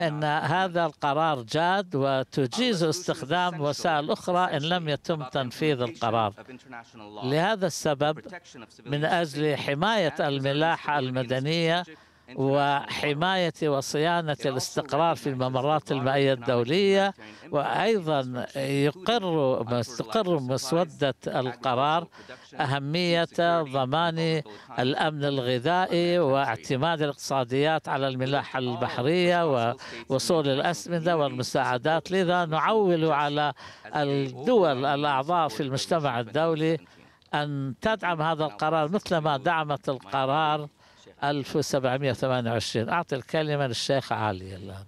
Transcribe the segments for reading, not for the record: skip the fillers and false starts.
أن هذا القرار جاد وتجيز استخدام وسائل أخرى إن لم يتم تنفيذ القرار. لهذا السبب من أجل حماية الملاحة المدنية وحماية وصيانة الاستقرار في الممرات المائية الدولية، وأيضا تقر مسودة القرار أهمية ضمان الأمن الغذائي واعتماد الاقتصاديات على الملاحة البحرية ووصول الأسمدة والمساعدات. لذا نعول على الدول الأعضاء في المجتمع الدولي أن تدعم هذا القرار مثل ما دعمت القرار 1728. أعطي الكلمة للشيخ علي الآن.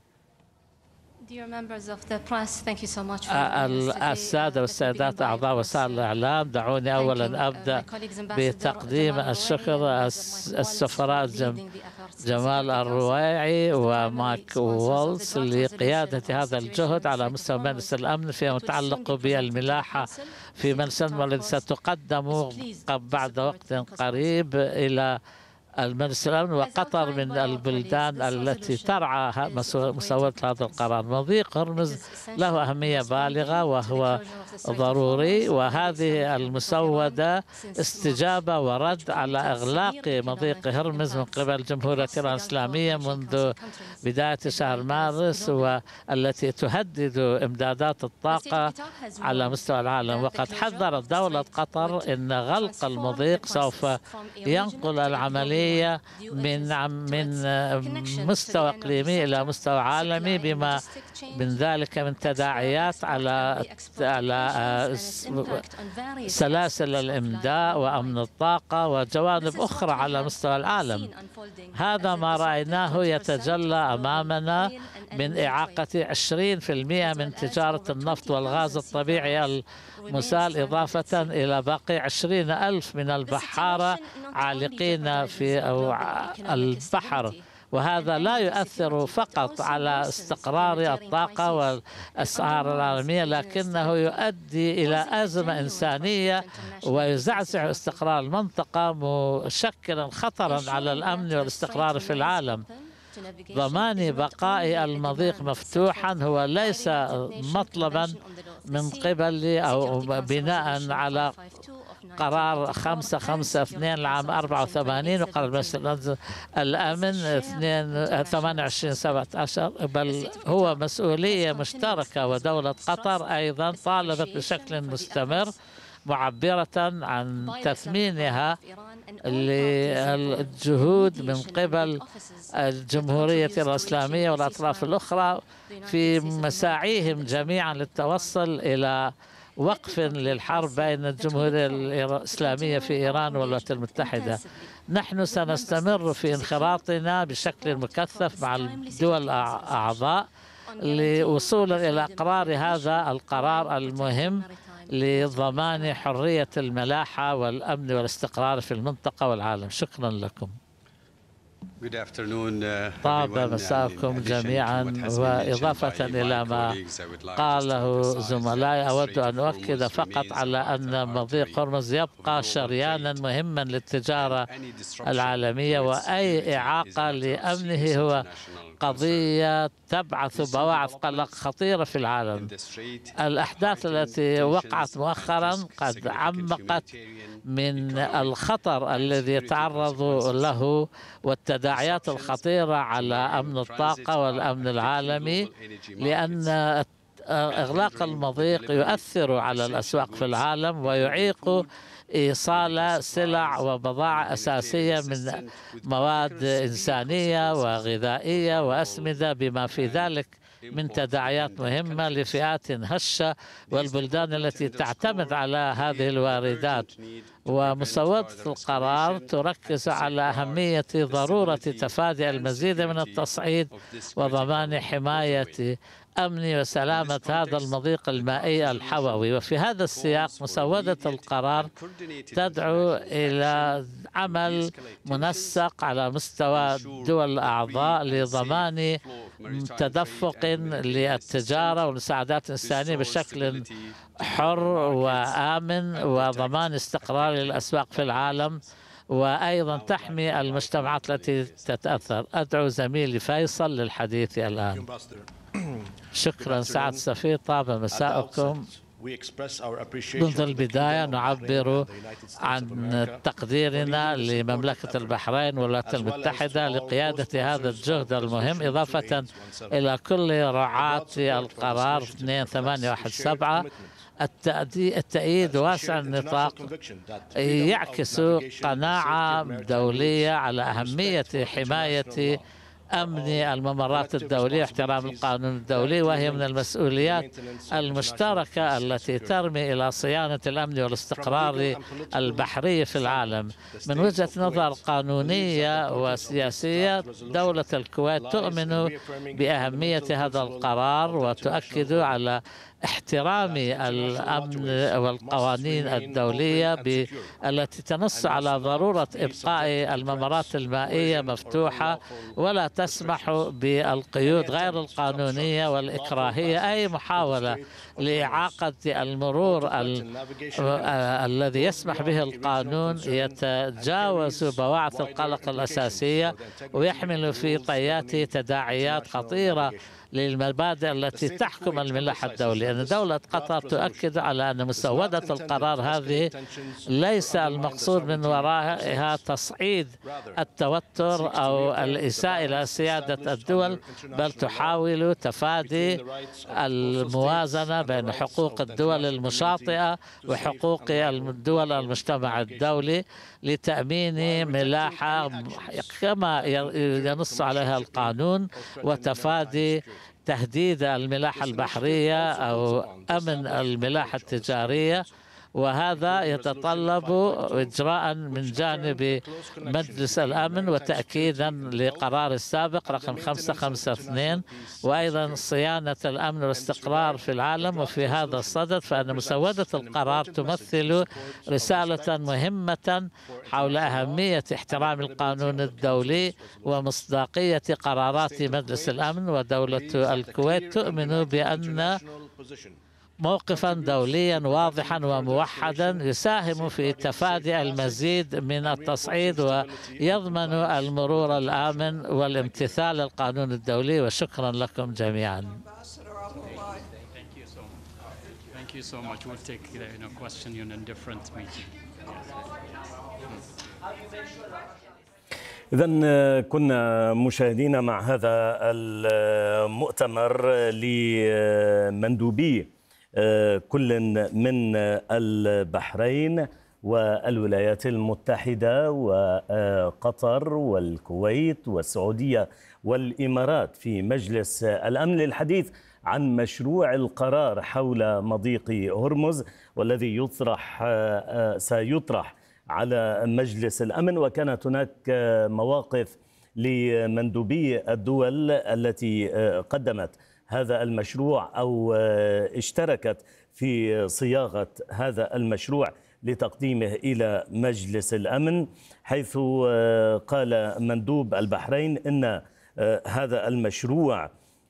السادة والسيدات أعضاء وسائل الإعلام، دعوني أولا أبدأ بتقديم الشكر السفراء جمال الرويعي ومايك وولز لقيادة هذا الجهد على مستوى مجلس الأمن فيما يتعلق بالملاحة في مجلس الأمن، والذي ستقدم بعد وقت قريب إلى المجلس الأمن. وقطر من البلدان التي ترعى مسودة هذا القرار. مضيق هرمز له أهمية بالغة وهو ضروري، وهذه المسودة استجابة ورد على إغلاق مضيق هرمز من قبل الجمهورية الإسلامية منذ بداية شهر مارس، والتي تهدد إمدادات الطاقة على مستوى العالم. وقد حذرت دولة قطر أن غلق المضيق سوف ينقل العملية من مستوى إقليمي إلى مستوى عالمي، بما من ذلك من تداعيات على سلاسل الإمداد وأمن الطاقة وجوانب أخرى على مستوى العالم. هذا ما رأيناه يتجلى أمامنا من إعاقة 20% من تجارة النفط والغاز الطبيعي المسال، إضافة إلى باقي 20,000 من البحارة عالقين في البحر. وهذا لا يؤثر فقط على استقرار الطاقة والأسعار العالمية، لكنه يؤدي إلى أزمة إنسانية ويزعزع استقرار المنطقة، مشكلا خطرا على الأمن والاستقرار في العالم. ضمان بقاء المضيق مفتوحا هو ليس مطلبا من قبل أو بناء على قرار 552 لعام 84 وقرار مجلس الأمن 28/17، بل هو مسؤولية مشتركة. ودولة قطر أيضا طالبت بشكل مستمر معبرة عن تثمينها للجهود من قبل الجمهورية الإسلامية والأطراف الأخرى في مساعيهم جميعا للتوصل إلى وقف للحرب بين الجمهورية الإسلامية في إيران والولايات المتحدة. نحن سنستمر في انخراطنا بشكل مكثف مع الدول الأعضاء لوصول إلى إقرار هذا القرار المهم لضمان حرية الملاحة والأمن والاستقرار في المنطقة والعالم. شكرا لكم. طاب مساءكم جميعا. وإضافة إلى ما قاله زملائي، أود أن أؤكد فقط على أن مضيق هرمز يبقى شريانا مهما للتجارة العالمية، وأي إعاقة لأمنه هو قضية تبعث بواعث قلق خطيرة في العالم. الأحداث التي وقعت مؤخرا قد عمقت من الخطر الذي يتعرض له والتداعيات الخطيرة على أمن الطاقة والأمن العالمي، لأن إغلاق المضيق يؤثر على الأسواق في العالم ويعيق إيصال سلع وبضائع أساسية من مواد إنسانية وغذائية وأسمدة، بما في ذلك من تداعيات مهمة لفئات هشة والبلدان التي تعتمد على هذه الواردات. ومسودة القرار تركز على أهمية ضرورة تفادي المزيد من التصعيد وضمان حماية أمن وسلامة هذا المضيق المائي الحووي. وفي هذا السياق مسودة القرار تدعو إلى عمل منسق على مستوى الدول الأعضاء لضمان تدفق للتجارة والمساعدات الإنسانية بشكل حر وآمن، وضمان استقرار الأسواق في العالم، وأيضا تحمي المجتمعات التي تتأثر. أدعو زميلي فيصل للحديث الآن. شكرا سعادة السفير، طاب مساءكم. منذ البداية نعبر عن تقديرنا لمملكة البحرين والولايات المتحدة لقيادة هذا الجهد المهم، إضافة إلى كل رعاة القرار 2817. التأييد واسع النطاق يعكس قناعة دولية على أهمية حماية أمن الممرات الدولية، احترام القانون الدولي، وهي من المسؤوليات المشتركة التي ترمي إلى صيانة الأمن والاستقرار البحري في العالم. من وجهة نظر قانونية وسياسية، دولة الكويت تؤمن بأهمية هذا القرار وتؤكد على احترام الأمن والقوانين الدولية التي تنص على ضرورة إبقاء الممرات المائية مفتوحة، ولا تسمح بالقيود غير القانونية والإكراهية. أي محاولة لإعاقة المرور الذي يسمح به القانون يتجاوز بواعث القلق الأساسية ويحمل في طياته تداعيات خطيرة للمبادئ التي تحكم الملاحة الدولية. أن دولة قطر تؤكد على أن مسودة القرار هذه ليس المقصود من ورائها تصعيد التوتر أو الإساءة إلى سيادة الدول، بل تحاول تفادي الموازنة بين حقوق الدول المشاطئة وحقوق الدول المجتمع الدولي لتأمين ملاحة كما ينص عليها القانون، وتفادي تهديد الملاحة البحرية أو أمن الملاحة التجارية. وهذا يتطلب إجراء من جانب مجلس الأمن وتأكيدا لقرار السابق رقم 552، وأيضا صيانة الأمن والاستقرار في العالم. وفي هذا الصدد فإن مسودة القرار تمثل رسالة مهمة حول أهمية احترام القانون الدولي ومصداقية قرارات مجلس الأمن. ودولة الكويت تؤمن بأن موقفا دوليا واضحا وموحدا يساهم في تفادي المزيد من التصعيد ويضمن المرور الآمن والامتثال للقانون الدولي. وشكرا لكم جميعا. إذن كنا مشاهدين مع هذا المؤتمر لمندوبي كل من البحرين والولايات المتحدة وقطر والكويت والسعودية والإمارات في مجلس الأمن للحديث عن مشروع القرار حول مضيق هرمز، والذي سيطرح على مجلس الأمن. وكانت هناك مواقف لمندوبي الدول التي قدمت هذا المشروع أو اشتركت في صياغة هذا المشروع لتقديمه إلى مجلس الأمن، حيث قال مندوب البحرين إن هذا المشروع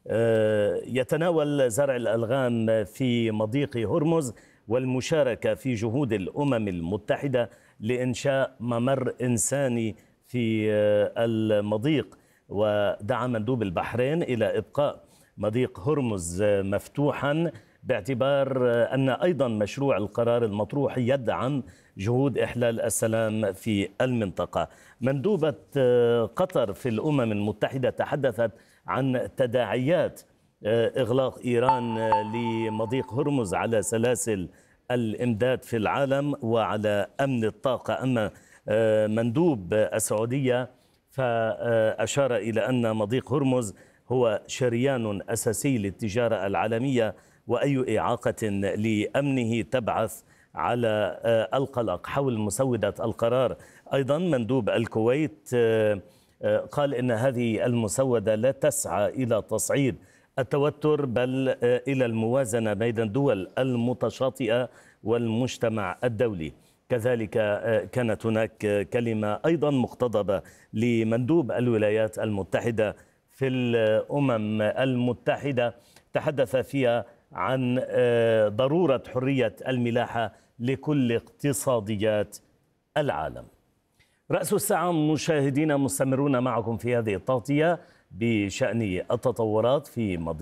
يتناول زرع الألغام في مضيق هرمز والمشاركة في جهود الأمم المتحدة لإنشاء ممر إنساني في المضيق. ودعا مندوب البحرين إلى إبقاء مضيق هرمز مفتوحا، باعتبار أن أيضا مشروع القرار المطروح يدعم جهود إحلال السلام في المنطقة. مندوبة قطر في الأمم المتحدة تحدثت عن تداعيات إغلاق إيران لمضيق هرمز على سلاسل الإمداد في العالم وعلى أمن الطاقة. أما مندوب السعودية فأشار إلى أن مضيق هرمز هو شريان أساسي للتجارة العالمية، وأي إعاقة لأمنه تبعث على القلق حول مسودة القرار. أيضا مندوب الكويت قال إن هذه المسودة لا تسعى إلى تصعيد التوتر، بل إلى الموازنة بين الدول المتشاطئة والمجتمع الدولي. كذلك كانت هناك كلمة أيضا مقتضبة لمندوب الولايات المتحدة في الأمم المتحدة، تحدث فيها عن ضرورة حرية الملاحة لكل اقتصاديات العالم. رأس الساعة مشاهدينا مستمرون معكم في هذه التغطية بشأن التطورات في مضيق